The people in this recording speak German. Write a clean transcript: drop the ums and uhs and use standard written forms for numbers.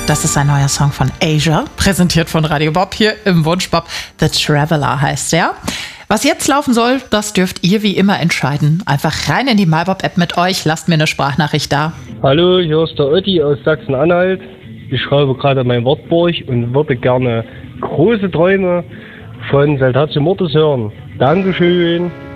Das ist ein neuer Song von Asia, präsentiert von Radio Bob hier im Wunschbob. The Traveler heißt er. Was jetzt laufen soll, das dürft ihr wie immer entscheiden. Einfach rein in die MyBob-App mit euch, lasst mir eine Sprachnachricht da. Hallo, hier ist der Otti aus Sachsen-Anhalt. Ich schreibe gerade mein Wordbuch und würde gerne Große Träume von Saltatio Mortis hören. Dankeschön.